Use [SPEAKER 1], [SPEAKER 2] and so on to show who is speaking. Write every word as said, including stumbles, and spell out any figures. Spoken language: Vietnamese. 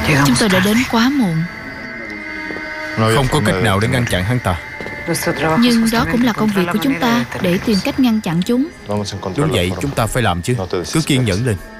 [SPEAKER 1] Chúng tôi đã đến quá muộn.
[SPEAKER 2] Không có cách nào để ngăn chặn hắn ta.
[SPEAKER 1] Nhưng đó cũng là công việc của chúng ta, để tìm cách ngăn chặn chúng.
[SPEAKER 2] Đúng vậy, chúng ta phải làm chứ. Cứ kiên nhẫn lên.